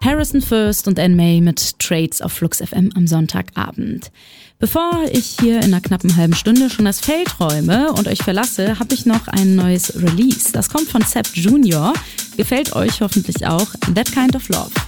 Harrison First und Anne May mit Trades auf Flux FM am Sonntagabend. Bevor ich hier in einer knappen halben Stunde schon das Feld räume und euch verlasse, habe ich noch ein neues Release. Das kommt von Sepp Junior. Gefällt euch hoffentlich auch. That Kind of Love.